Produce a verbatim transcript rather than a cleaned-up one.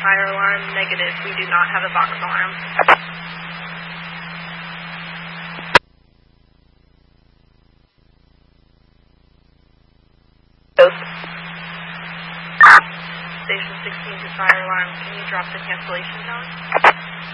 fire alarm. Negative, we do not have a box alarm. Station sixteen to fire alarm. Can you drop the cancellation tone?